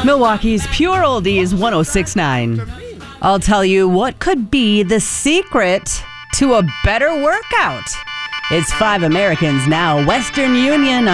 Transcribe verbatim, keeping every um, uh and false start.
Milwaukee's Pure Oldies one oh six point nine. I'll tell you what could be the secret to a better workout. It's Five Americans Now, Western Union